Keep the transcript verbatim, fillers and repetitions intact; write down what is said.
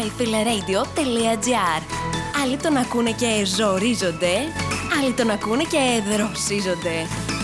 myfileradio.gr. Άλλοι τον ακούνε και ζορίζονται, άλλοι τον ακούνε και δροσίζονται.